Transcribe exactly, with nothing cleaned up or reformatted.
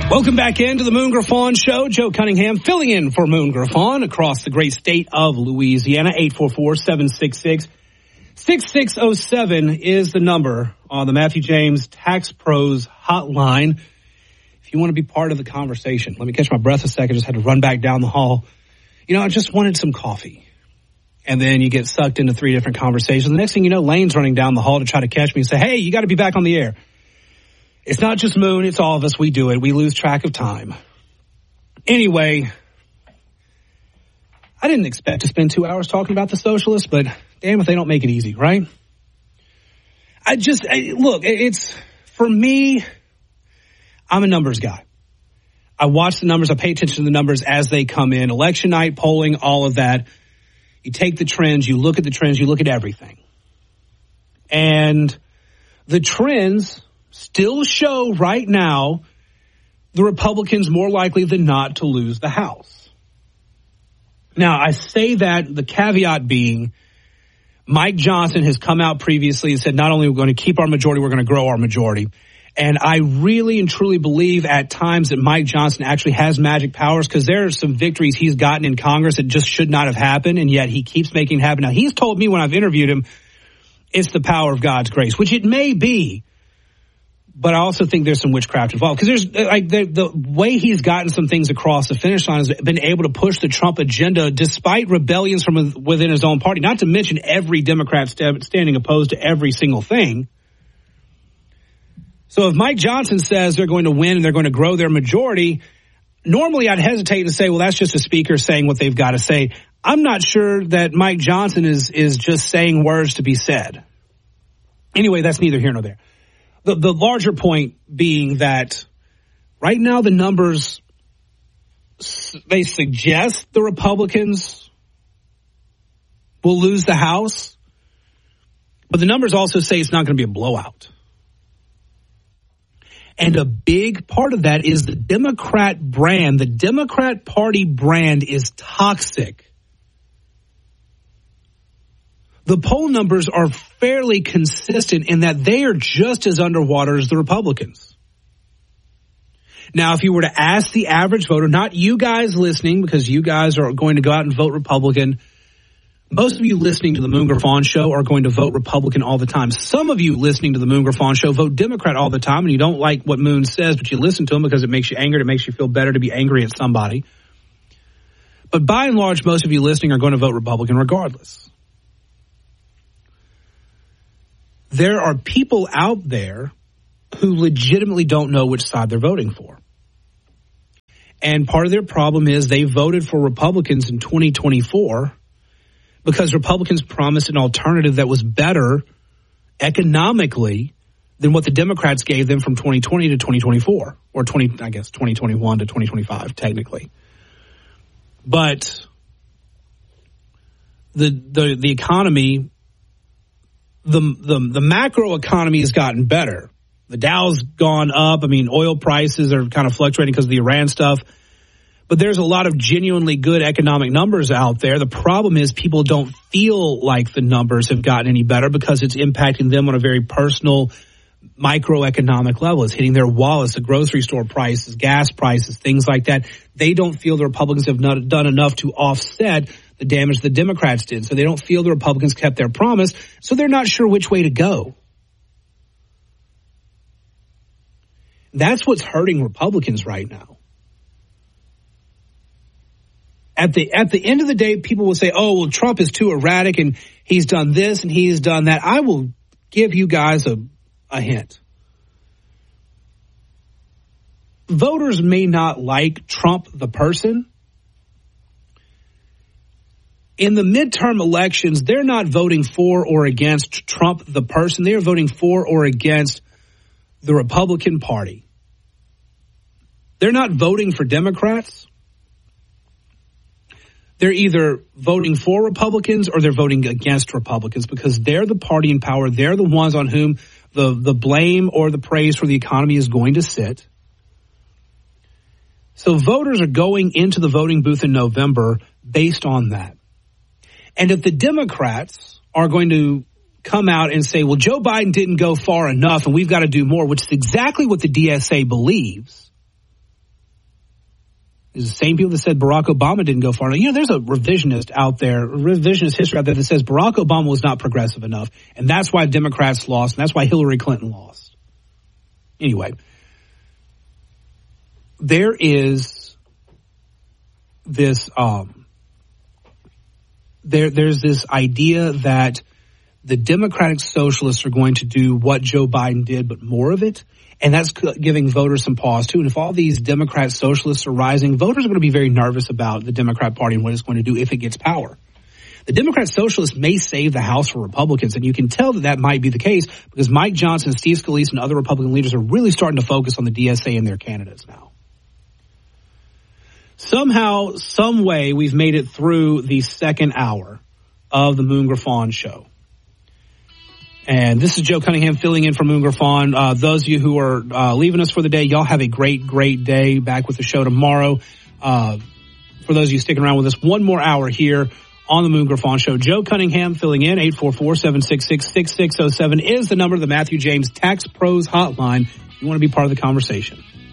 Welcome back into the Moon Griffon Show. Joe Cunningham filling in for Moon Griffon across the great state of Louisiana. eight four four, seven six six, six six zero seven is the number on the Matthew James Tax Pros hotline. If you want to be part of the conversation, let me catch my breath a second. Just had to run back down the hall. You know, I just wanted some coffee. And then you get sucked into three different conversations. The next thing you know, Lane's running down the hall to try to catch me and say, hey, you got to be back on the air. It's not just Moon, it's all of us. We do it. We lose track of time. Anyway, I didn't expect to spend two hours talking about the socialists, but damn if they don't make it easy, right? I just, I, look, it's, for me, I'm a numbers guy. I watch the numbers. I pay attention to the numbers as they come in. Election night, polling, all of that. You take the trends, you look at the trends, you look at everything. And the trends still show right now the Republicans more likely than not to lose the House. Now, I say that, the caveat being, Mike Johnson has come out previously and said not only are we going to keep our majority, we're going to grow our majority. And I really and truly believe at times that Mike Johnson actually has magic powers, because there are some victories he's gotten in Congress that just should not have happened, and yet he keeps making it happen. Now, he's told me when I've interviewed him, it's the power of God's grace, which it may be. But I also think there's some witchcraft involved, because there's like the, the way he's gotten some things across the finish line has been able to push the Trump agenda despite rebellions from within his own party, not to mention every Democrat st- standing opposed to every single thing. So if Mike Johnson says they're going to win and they're going to grow their majority, normally I'd hesitate to say, well, that's just a speaker saying what they've got to say. I'm not sure that Mike Johnson is is just saying words to be said. Anyway, that's neither here nor there. The, the larger point being that right now the numbers, they suggest the Republicans will lose the House, but the numbers also say it's not going to be a blowout. And a big part of that is the Democrat brand. The Democrat Party brand is toxic. The poll numbers are fairly consistent in that they are just as underwater as the Republicans. Now, if you were to ask the average voter, not you guys listening, because you guys are going to go out and vote Republican. Most of you listening to the Moon Griffon Show are going to vote Republican all the time. Some of you listening to the Moon Griffon Show vote Democrat all the time, and you don't like what Moon says, but you listen to him because it makes you angry. It makes you feel better to be angry at somebody. But by and large, most of you listening are going to vote Republican regardless. There are people out there who legitimately don't know which side they're voting for. And part of their problem is they voted for Republicans in twenty twenty-four because Republicans promised an alternative that was better economically than what the Democrats gave them from twenty twenty to twenty twenty-four, or twenty, I guess, twenty twenty-one to twenty twenty-five, technically. But the the the economy, the the the macro economy has gotten better. The Dow's gone up. I mean, oil prices are kind of fluctuating because of the Iran stuff. But there's a lot of genuinely good economic numbers out there. The problem is people don't feel like the numbers have gotten any better because it's impacting them on a very personal, microeconomic level. It's hitting their wallets, the grocery store prices, gas prices, things like that. They don't feel the Republicans have not done enough to offset the damage the Democrats did. So they don't feel the Republicans kept their promise. So they're not sure which way to go. That's what's hurting Republicans right now. At the at the end of the day, people will say, oh, well, Trump is too erratic and he's done this and he's done that. I will give you guys a, a hint. Voters may not like Trump the person. In the midterm elections, they're not voting for or against Trump the person. They are voting for or against the Republican Party. They're not voting for Democrats. They're either voting for Republicans or they're voting against Republicans because they're the party in power. They're the ones on whom the, the blame or the praise for the economy is going to sit. So voters are going into the voting booth in November based on that. And if the Democrats are going to come out and say, well, Joe Biden didn't go far enough and we've got to do more, which is exactly what the D S A believes, It's the same people that said Barack Obama didn't go far enough. You know, there's a revisionist out there, revisionist history out there that says Barack Obama was not progressive enough, and that's why Democrats lost, and that's why Hillary Clinton lost. Anyway, there is this, um, there, there's this idea that the Democratic Socialists are going to do what Joe Biden did, but more of it. And that's giving voters some pause, too. And if all these Democrat socialists are rising, voters are going to be very nervous about the Democrat Party and what it's going to do if it gets power. The Democrat socialists may save the House for Republicans, and you can tell that that might be the case because Mike Johnson, Steve Scalise, and other Republican leaders are really starting to focus on the D S A and their candidates now. Somehow, some way, we've made it through the second hour of the Moon Griffon Show. And this is Joe Cunningham filling in for Moon Griffon. Uh, those of you who are uh, leaving us for the day, y'all have a great, great day. Back with the show tomorrow. Uh, for those of you sticking around with us, one more hour here on the Moon Griffon Show. Joe Cunningham filling in. eight four four, seven six six, six six zero seven is the number of the Matthew James Tax Pros Hotline if you want to be part of the conversation.